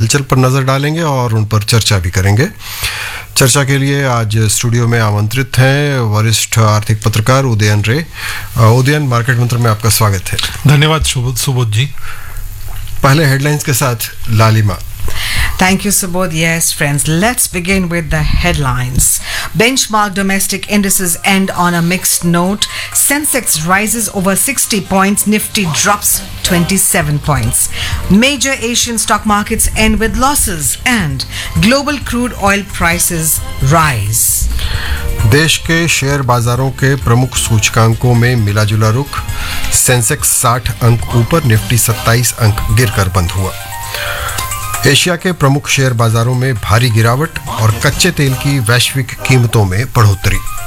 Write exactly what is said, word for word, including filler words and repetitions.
हलचल पर नज़र डालेंगे और उन पर चर्चा भी करेंगे। चर्चा के लिए आज स्टूडियो में आमंत्रित हैं वरिष्ठ आर्थिक पत्रकार उदयन रे। उदयन, मार्केट मंत्र में आपका स्वागत है। धन्यवाद सुबोध जी। पहले हेडलाइंस के साथ लालिमा। Thank you, Subodh. Yes, friends, let's begin with the headlines. Benchmark domestic indices end on a mixed note. Sensex rises over sixty points, Nifty drops twenty-seven points. Major Asian stock markets end with losses and global crude oil prices rise. देश के share बाजारों के प्रमुख सूचकांकों में मिला-जुला रुख। Sensex साठ अंक ऊपर, निफ्टी सत्ताईस अंक गिरकर बंद हुआ। एशिया के प्रमुख शेयर बाजारों में भारी गिरावट और कच्चे तेल की वैश्विक कीमतों में बढ़ोतरी।